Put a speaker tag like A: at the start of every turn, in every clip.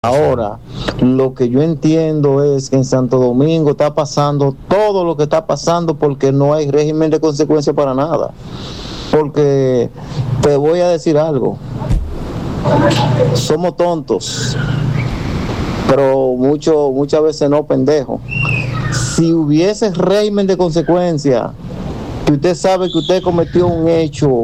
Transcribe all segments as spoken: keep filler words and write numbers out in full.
A: Ahora, lo que yo entiendo es que en Santo Domingo está pasando todo lo que está pasando porque no hay régimen de consecuencia para nada. Porque te voy a decir algo, somos tontos, pero mucho, muchas veces no pendejos. Si hubiese régimen de consecuencia, que usted sabe que usted cometió un hecho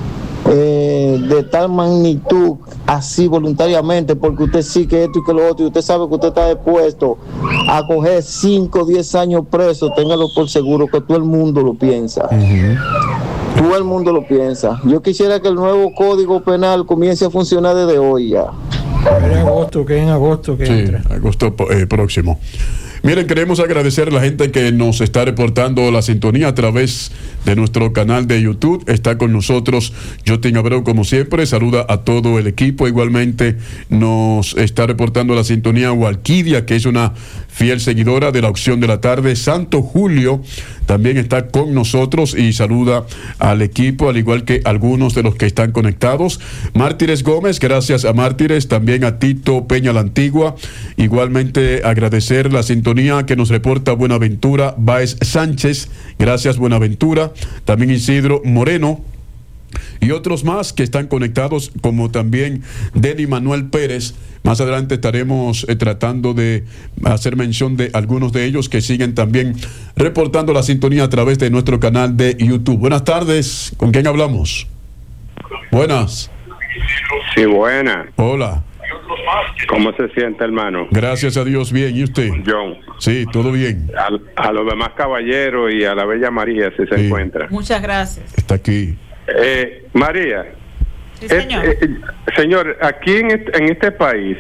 A: Eh, de tal magnitud, así voluntariamente, porque usted sí que esto y que lo otro, y usted sabe que usted está dispuesto a coger cinco o diez años preso, téngalo por seguro que todo el mundo lo piensa. Uh-huh. Todo el mundo lo piensa. Yo quisiera que el nuevo Código Penal comience a funcionar desde hoy ya.
B: En agosto, que en agosto que
C: sí,
B: entra.
C: agosto eh, próximo. Miren, queremos agradecer a la gente que nos está reportando la sintonía a través de nuestro canal de YouTube. Está con nosotros Jotin Abreu, como siempre. Saluda a todo el equipo. Igualmente nos está reportando la sintonía Walquidia, que es una fiel seguidora de la opción de la tarde. Santo Julio también está con nosotros y saluda al equipo, al igual que algunos de los que están conectados. Mártires Gómez, gracias a Mártires. También a Tito Peña la Antigua. Igualmente agradecer la sintonía que nos reporta Buenaventura Báez Sánchez. Gracias, Buenaventura. También Isidro Moreno y otros más que están conectados, como también Denny Manuel Pérez. Más adelante estaremos eh, tratando de hacer mención de algunos de ellos que siguen también reportando la sintonía a través de nuestro canal de YouTube. Buenas tardes, ¿con quién hablamos? Buenas.
D: Sí, buenas.
C: Hola.
D: ¿Cómo se siente, hermano?
C: Gracias a Dios, bien. ¿Y usted?
D: John.
C: Sí, todo bien.
D: A, a los demás caballeros y a la bella María, si se
C: sí.
D: encuentra.
E: Muchas gracias.
C: Está aquí.
D: Eh, María.
E: Sí, señor.
D: Eh, eh, señor, aquí en este, en este país,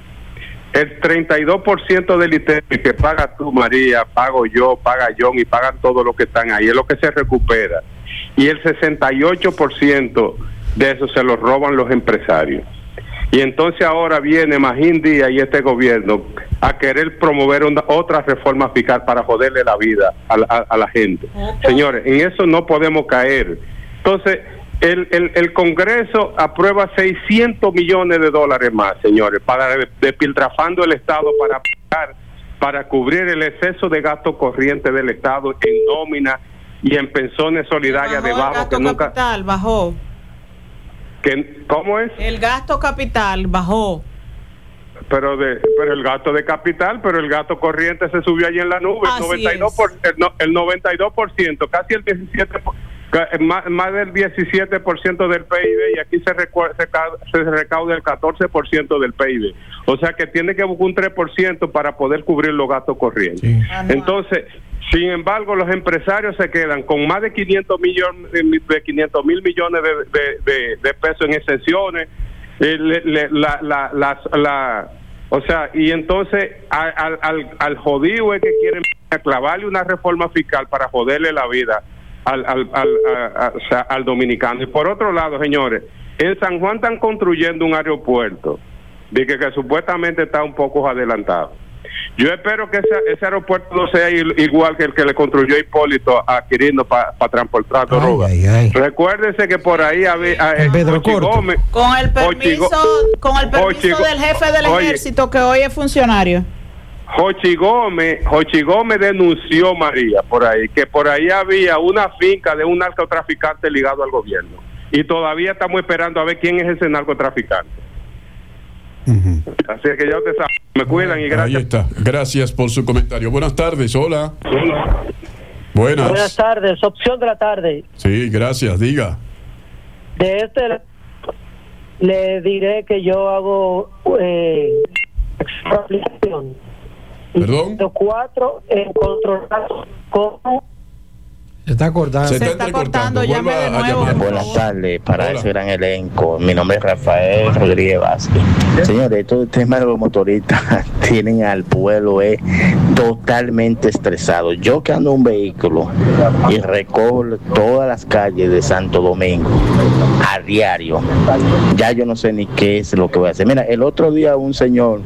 D: el treinta y dos por ciento del I T E M que paga tú, María, pago yo, paga John y pagan todos los que están ahí, es lo que se recupera. Y el sesenta y ocho por ciento de eso se lo roban los empresarios. Y entonces ahora viene Magín Díaz y este gobierno a querer promover una, otra reforma fiscal para joderle la vida a la, a, a la gente. Okay. Señores, en eso no podemos caer. Entonces, el, el, el Congreso aprueba seiscientos millones de dólares más, señores, para despiltrafando el Estado para pagar, para cubrir el exceso de gasto corriente del Estado en nómina y en pensiones solidarias
E: bajó
D: debajo
E: el gasto
D: que nunca...
E: capital, bajó.
D: ¿Cómo es?
E: El gasto capital bajó.
D: Pero de pero el gasto de capital, pero el gasto corriente se subió allí en la nube.
E: Así
D: el noventa y dos por ciento, el, no, el noventa y dos por ciento, casi el diecisiete por ciento, más, más del diecisiete por ciento del P I B, y aquí se, recu se, se recauda el catorce por ciento del P I B. O sea que tiene que buscar un tres por ciento para poder cubrir los gastos corrientes. Sí. Entonces, sin embargo, los empresarios se quedan con más de quinientos millones de quinientos mil millones de, de, de, de pesos en exenciones, eh, le, le, la, la, la, la, o sea, y entonces al, al, al jodido es que quieren clavarle una reforma fiscal para joderle la vida al, al, al, a, a, o sea, al dominicano. Y por otro lado, señores, en San Juan están construyendo un aeropuerto de que, que supuestamente está un poco adelantado. Yo espero que ese, ese aeropuerto no sea igual que el que le construyó Hipólito a Quirino para pa transportar drogas. Recuérdense que por ahí había eh,
E: Gómez, con el permiso, con el permiso del jefe del oye, ejército que hoy es funcionario.
D: Jochi Gómez, Jochi Gómez denunció, María, por ahí, que por ahí había una finca de un narcotraficante ligado al gobierno. Y todavía estamos esperando a ver quién es ese narcotraficante. Uh-huh. Así que ya ustedes saben, me cuidan y gracias.
C: Ahí está, gracias por su comentario. Buenas tardes, hola. Hola. Buenas.
F: Buenas tardes, opción de la tarde.
C: Sí, gracias, diga.
F: De este le diré que yo hago eh, aplicación.
C: ¿Perdón?
F: Los cuatro en controlar cómo
B: Se está cortando.
E: Se, Se está, está cortando, llame de nuevo.
A: Buenas tardes para ese gran elenco. Mi nombre es Rafael Rodríguez Vázquez. Señores, todo el tema de los motoristas tienen al pueblo eh, totalmente estresado. Yo que ando en un vehículo y recorro todas las calles de Santo Domingo a diario, ya yo no sé ni qué es lo que voy a hacer. Mira, el otro día un señor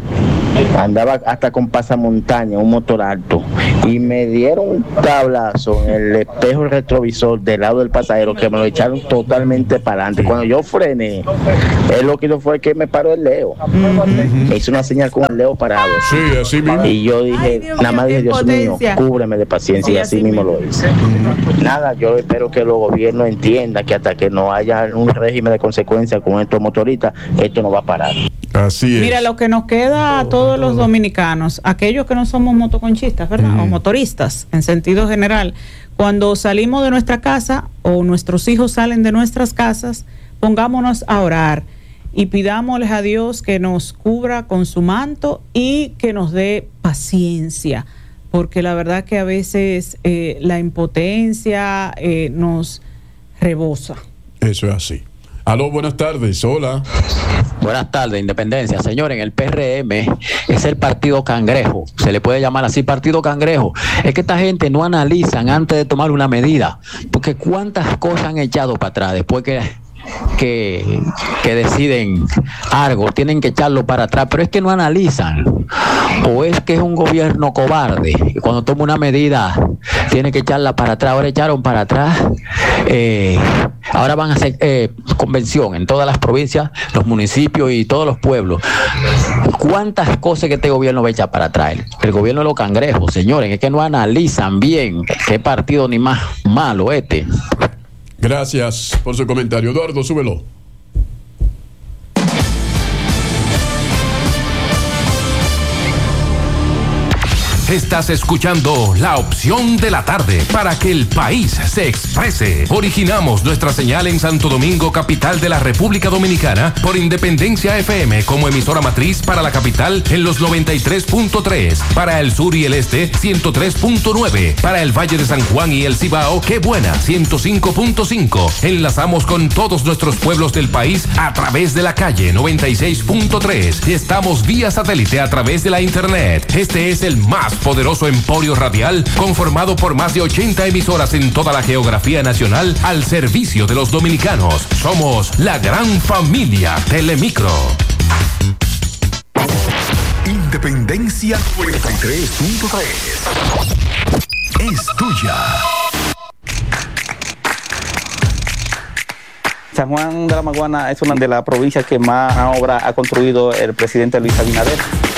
A: andaba hasta con pasamontaña, un motor alto, y me dieron un tablazo en el espejo retrovisor del lado del pasajero que me lo echaron totalmente para adelante. Cuando yo frené, él lo que hizo fue que me paró el Leo. Me hizo una señal con el Leo parado.
C: Sí, así mismo.
A: Y yo dije,
E: Ay, Dios
A: nada más
E: mío,
A: dije, Dios mío,
E: potencia.
A: cúbreme de paciencia, y así, así mismo lo hice. Nada, yo espero que los gobiernos entiendan que hasta que no haya un régimen de consecuencias con estos motoristas, esto no va a parar.
C: Así es.
E: Mira, lo que nos queda a todos los dominicanos, aquellos que no somos motoconchistas, ¿verdad?
C: Ujú.
E: O motoristas, en sentido general, cuando salimos de nuestra casa o nuestros hijos salen de nuestras casas, pongámonos a orar y pidámosles a Dios que nos cubra con su manto y que nos dé paciencia, porque la verdad que a veces eh, la impotencia eh, nos rebosa.
C: Eso es así. Aló, buenas tardes. Hola.
G: Buenas tardes, Independencia. Señor, en el P R M es el partido cangrejo. Se le puede llamar así, partido cangrejo. Es que esta gente no analizan antes de tomar una medida. Porque cuántas cosas han echado para atrás después que... Que, que deciden algo, tienen que echarlo para atrás, pero es que no analizan, o es que es un gobierno cobarde, y cuando toma una medida tiene que echarla para atrás. Ahora echaron para atrás, eh, ahora van a hacer eh, convención en todas las provincias, los municipios y todos los pueblos. ¿Cuántas cosas que este gobierno va a echar para atrás? El gobierno de los cangrejos, señores, es que no analizan bien qué partido ni más malo este.
C: Gracias por su comentario. Eduardo, súbelo.
H: Estás escuchando La Opción de la Tarde para que el país se exprese. Originamos nuestra señal en Santo Domingo, capital de la República Dominicana, por Independencia F M como emisora matriz para la capital en los noventa y tres punto tres, para el sur y el este ciento tres punto nueve, para el Valle de San Juan y el Cibao, qué buena, ciento cinco punto cinco. Enlazamos con todos nuestros pueblos del país a través de la calle noventa y seis punto tres y estamos vía satélite a través de la internet. Este es el más poderoso emporio radial conformado por más de ochenta emisoras en toda la geografía nacional al servicio de los dominicanos. Somos la gran familia Telemicro.
I: Independencia noventa y tres punto tres es tuya.
J: San Juan de la Maguana es una de las provincias que más obra ha construido el presidente Luis Abinader.